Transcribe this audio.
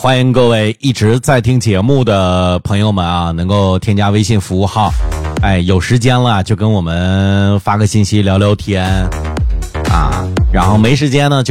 欢迎各位一直在听节目的朋友们啊，能够添加微信服务号，有时间了就跟我们发个信息聊聊天啊，然后没时间呢